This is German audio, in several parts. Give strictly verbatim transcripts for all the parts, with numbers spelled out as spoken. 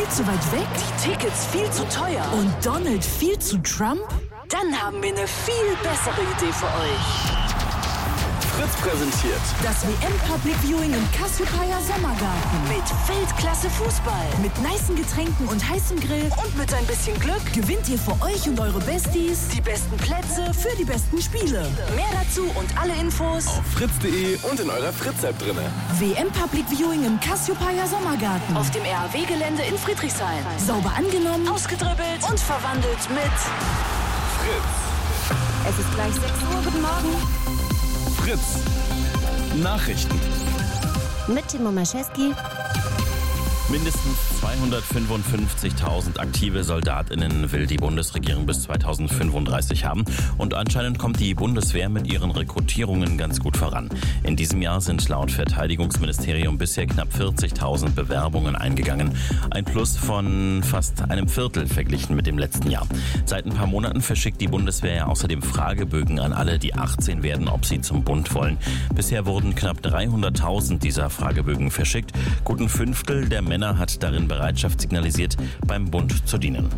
zu weit weg? Die Tickets viel zu teuer. Und Donald viel zu Trump? Dann haben wir eine viel bessere Idee für euch. Fritz präsentiert Das W M Public Viewing im Cassiopeia Sommergarten. Mit Weltklasse Fußball. Mit nicen Getränken und heißem Grill. Und mit ein bisschen Glück Gewinnt ihr für euch und eure Besties die besten Plätze für die besten Spiele. Mehr dazu und alle Infos auf fritz punkt de und in eurer Fritz-App drinne. W M Public Viewing im Cassiopeia Sommergarten. auf dem R A W-Gelände in Friedrichshain. Sauber angenommen. Ausgedribbelt und verwandelt mit Fritz. Es ist gleich sechs Uhr. Guten Morgen. Fritz. Nachrichten. Mit Timo Maschewski. Mindestens zweihundertfünfundfünfzigtausend aktive SoldatInnen will die Bundesregierung bis zweitausendfünfunddreißig haben. Und anscheinend kommt die Bundeswehr mit ihren Rekrutierungen ganz gut voran. In diesem Jahr sind laut Verteidigungsministerium bisher knapp vierzigtausend Bewerbungen eingegangen. Ein Plus von fast einem Viertel verglichen mit dem letzten Jahr. Seit ein paar Monaten verschickt die Bundeswehr ja außerdem Fragebögen an alle, die achtzehn werden, ob sie zum Bund wollen. Bisher wurden knapp dreihunderttausend dieser Fragebögen verschickt. Gut ein Fünftel der Männer hat darin Bereitschaft signalisiert, beim Bund zu dienen.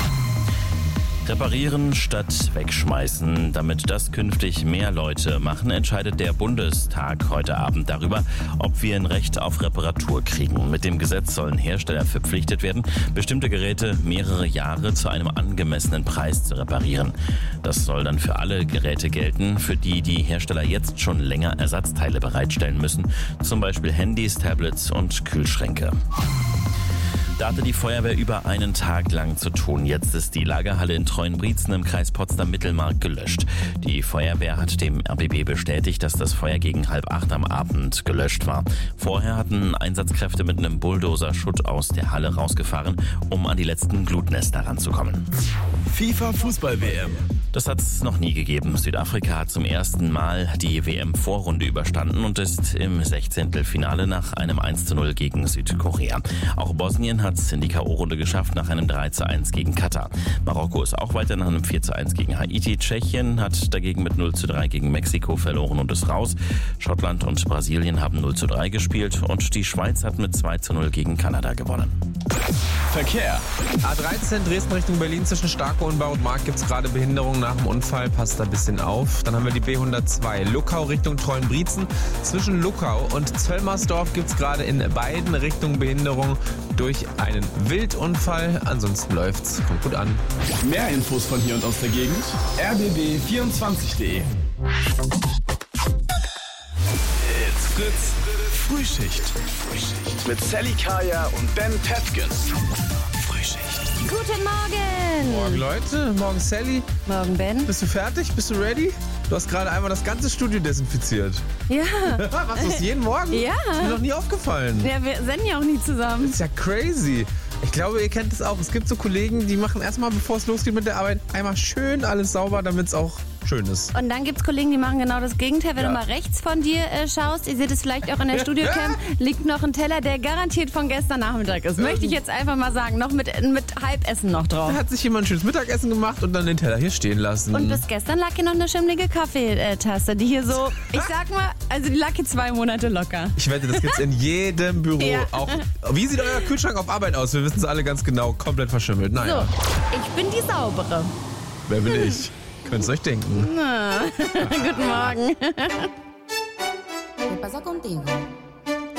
Reparieren statt wegschmeißen. Damit das künftig mehr Leute machen, entscheidet der Bundestag heute Abend darüber, ob wir ein Recht auf Reparatur kriegen. Mit dem Gesetz sollen Hersteller verpflichtet werden, bestimmte Geräte mehrere Jahre zu einem angemessenen Preis zu reparieren. Das soll dann für alle Geräte gelten, für die die Hersteller jetzt schon länger Ersatzteile bereitstellen müssen, zum Beispiel Handys, Tablets und Kühlschränke. Da hatte die Feuerwehr über einen Tag lang zu tun. Jetzt ist die Lagerhalle in Treuenbrietzen im Kreis Potsdam-Mittelmark gelöscht. Die Feuerwehr hat dem R B B bestätigt, dass das Feuer gegen halb acht am Abend gelöscht war. Vorher hatten Einsatzkräfte mit einem Bulldozer Schutt aus der Halle rausgefahren, um an die letzten Glutnester ranzukommen. FIFA-Fußball-W M. Das hat es noch nie gegeben. Südafrika hat zum ersten Mal die W M-Vorrunde überstanden und ist im Sechzehntelfinale nach einem eins zu null gegen Südkorea. Auch Bosnien hat es in die K O-Runde geschafft nach einem drei zu eins gegen Katar. Marokko ist auch weiter nach einem vier zu eins gegen Haiti. Tschechien hat dagegen mit null zu drei gegen Mexiko verloren und ist raus. Schottland und Brasilien haben null zu drei gespielt und die Schweiz hat mit zwei zu null gegen Kanada gewonnen. Verkehr. A dreizehn Dresden Richtung Berlin zwischen Starke und Bauermarkt gibt es gerade Behinderungen nach dem Unfall. Passt da ein bisschen auf. Dann haben wir die B hundertzwei. Luckau Richtung Treuenbrietzen. Zwischen Luckau und Zöllmersdorf gibt es gerade in beiden Richtungen Behinderung durch einen Wildunfall. Ansonsten läuft's. Kommt gut an. Mehr Infos von hier und aus der Gegend. r b b vierundzwanzig punkt de. It's Fritz. Frühschicht. Mit Sally Kaya und Ben Tefkes. Frühschicht. Guten Morgen. Morgen Leute, morgen Sally. Morgen Ben. Bist du fertig? Bist du ready? Du hast gerade einmal das ganze Studio desinfiziert. Ja. Was, das jeden Morgen? Ja. Das ist mir noch nie aufgefallen. Ja, wir senden ja auch nie zusammen. Das ist ja crazy. Ich glaube, ihr kennt es auch. Es gibt so Kollegen, die machen erstmal, bevor es losgeht mit der Arbeit, einmal schön alles sauber, damit es auch schön ist. Und dann gibt es Kollegen, die machen genau das Gegenteil. Wenn Ja. du mal rechts von dir äh, schaust, ihr seht es vielleicht auch in der Studiocam, liegt noch ein Teller, der garantiert von gestern Nachmittag ist. Möchte ich jetzt einfach mal sagen. Noch mit, mit Halbessen noch drauf. Da hat sich jemand ein schönes Mittagessen gemacht und dann den Teller hier stehen lassen. Und bis gestern lag hier noch eine schimmlige Kaffeetasse, die hier so, ich sag mal, also die lag hier zwei Monate locker. Ich wette, das gibt's in jedem Büro. Ja. Auch. Wie sieht euer Kühlschrank auf Arbeit aus? Wir wissen es alle ganz genau. Komplett verschimmelt. So, Naja, ich bin die Saubere. wer bin ich? Könnt es euch denken. Guten Morgen. ¿Qué pasa contigo?